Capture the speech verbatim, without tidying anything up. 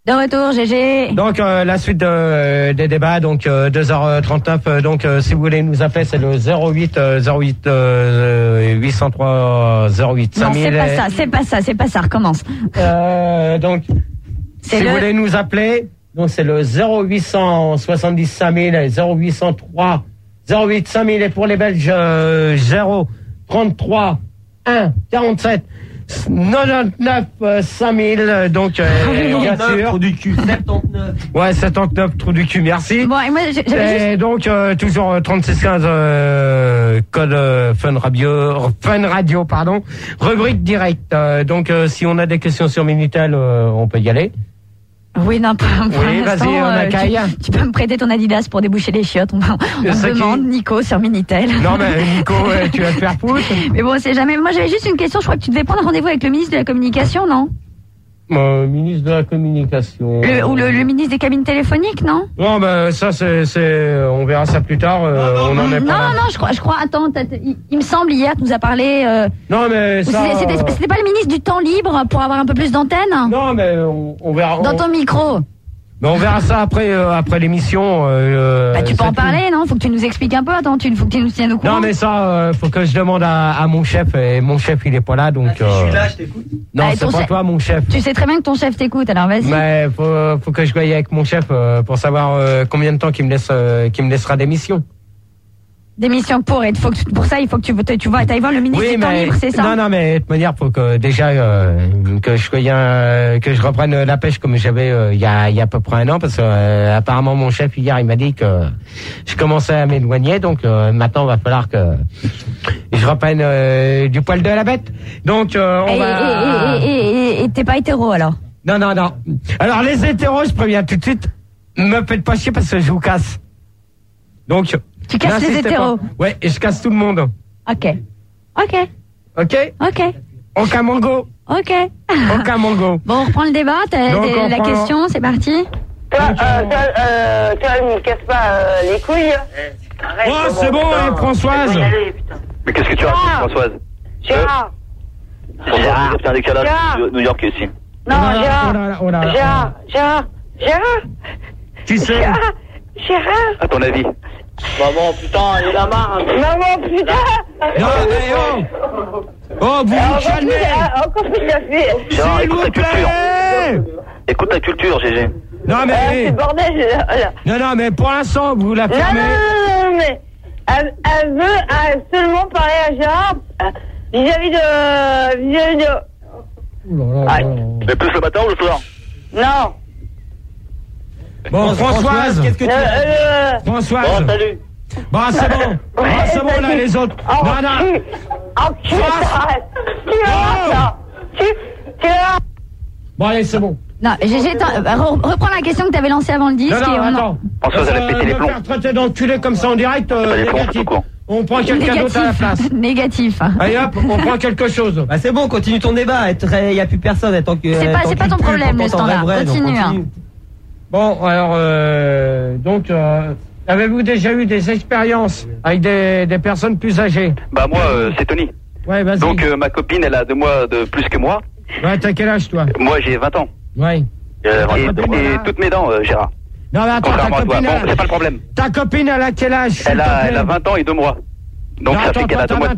De retour, G G. Donc euh, la suite de, des débats, donc euh, deux heures trente-neuf. Euh, donc euh, si vous voulez nous appeler, c'est le zéro huit zéro huit huit cent trois zéro huit Non, cinq mille. c'est pas ça, c'est pas ça, c'est pas ça. Recommence. Euh, donc C'est si le- vous voulez nous appeler, donc c'est le zéro huit cent soixante-dix cinq mille et zéro huit cent trois zéro huit cinq mille et pour les Belges euh, zéro trente-trois un quarante-sept quatre-vingt-dix-neuf cinq mille. Donc euh, bien sûr. Trou du cul. soixante-dix-neuf. Ouais, soixante-dix-neuf trou du cul, merci. Bon, et moi, j'ai- j'avais juste... Et donc euh, toujours euh, trente-six quinze euh, code euh, Fun Radio, Fun Radio pardon, rubrique directe. Euh, donc euh, si on a des questions sur Minitel, euh, on peut y aller. Oui, non, pour, pour Oui, l'instant, vas-y, on euh, accueille. tu, tu peux me prêter ton Adidas pour déboucher les chiottes. On, on C'est me qui demande, Nico, sur Minitel. Non mais Nico, ouais, tu vas te faire foutre. Mais bon, c'est jamais. Moi, j'avais juste une question. Je crois que tu devais prendre rendez-vous avec le ministre de la Communication, non? Euh, ministre de la communication. Le, ou le, le ministre des cabines téléphoniques, non? Non, bah ça c'est, c'est, on verra ça plus tard. Euh, on en est Non, pas là. non, je crois, je crois. Attends, t'as- t'as- il, il me semble hier, tu nous as parlé. Euh, Non mais ou ça. c'était, c'était, c'était pas le ministre du temps libre pour avoir un peu plus d'antenne? Non mais on, on verra. Dans on, ton micro. mais on verra ça après, euh, après l'émission. Euh, Bah, tu peux c'est en tout. parler, non? Faut que tu nous expliques un peu. Attends, tu, faut que tu nous tiennes au courant. Non mais ça, euh, faut que je demande à, à mon chef et mon chef il est pas là donc. Je suis euh, là, je t'écoute. Non, Ah, et c'est ton pas chef- toi mon chef. Tu sais très bien que ton chef t'écoute, alors vas-y. Mais faut, faut que je voie avec mon chef euh, pour savoir euh, combien de temps qu'il me laisse, euh, qu'il me laissera d'émission. D'émission pour, et faut que, tu- pour ça, il faut que tu, tu vas, t'ailles voir le ministre du temps libre, c'est ça? non non mais de toute manière faut que déjà euh, que je sois euh, que je reprenne la pêche comme j'avais euh, il y a il y a à peu près un an parce que euh, apparemment mon chef hier il m'a dit que je commençais à m'éloigner donc euh, maintenant il va falloir que je reprenne euh, du poil de la bête. Donc euh, on Et, va et, et, et, et- et t'es pas hétéro, alors? Non non non. Alors les hétéros je préviens tout de suite, me faites pas chier parce que je vous casse. Donc Tu casses les n'insistez hétéros? pas. Ouais, et je casse tout le monde. Ok. Ok. Ok? Ok. Aucun mango. Ok. Aucun mango. Bon, on reprend le débat. T'as, Donc, t'as- on la prend- question, c'est parti. Toi, euh, toi, euh, toi, ne me casse pas euh, les couilles. Arrête, Oh, c'est bon, putain. hein, Françoise. Faut y aller, putain. Mais qu'est-ce que tu racontes, Françoise? Gérard. Françoise, c'est un décalage Gérard. de New York ici. Non, Oh là là, Gérard. oh là là, oh là là. Gérard. Gérard. Gérard. Tu sais. Gérard. Gérard. À ton avis? Maman, putain, il en a marre. Maman, putain. Non, mais oh. Oh, vous vous Encore plus, calmez. euh, encore plus la fille. Gérard, S'il écoute vous ta culture. plaît. Écoute ta culture, G G. Non, Ah, c'est mais. le bordel. je- là. Non, non, mais pour l'instant, vous la Non, non, fermez. non, non, mais elle, elle veut euh, seulement parler à Gérard euh, vis-à-vis de... vis-à-vis de... Oh là là là là. Mais plus le matin ou le soir? Non. Bon, Françoise. Qu'est-ce que Le, tu as? le... Françoise. Bon, salut. Bon, c'est bon. Bon, c'est bon, là, les autres. Oh, Non, non. tu... Oh, tu France. Tu vas là. Tu... Tu vas... Bon, allez, c'est bon. Non, G G, attends, euh, re- reprends la question que t'avais lancée avant le disque. Non, et non, on en- attends. Françoise, elle a Euh, pété les me plombs. faire traiter d'enculé comme ça en direct, euh, Pas les plombs, négatif. tout court. On prend quelqu'un d'autre à la place. Négatif. Allez hop, on prend quelque chose. Bah c'est bon, continue ton débat. Il n'y a plus personne. Elle t'en- C'est elle pas- c'est pas ton t'encule plus problème, pour le t'entendre standard. vrai, donc Continue, hein. continue. Bon, alors, euh, donc, euh, avez-vous déjà eu des expériences avec des, des personnes plus âgées? Bah, moi, euh, c'est Tony. Ouais, vas-y. Donc, euh, ma copine, elle a deux mois de plus que moi. Ouais, t'as quel âge, toi? Moi, j'ai vingt ans. Ouais. Euh, Ah, et, bah, et voilà. toutes mes dents, euh, Gérard. Non, mais attends, ta Contrairement à toi. copine, Bon, elle- c'est pas le problème. ta copine, elle a quel âge? s'il Elle te a, plaît elle a vingt ans et deux mois. Donc, Non, ça attends, fait qu'elle a attends, deux mois de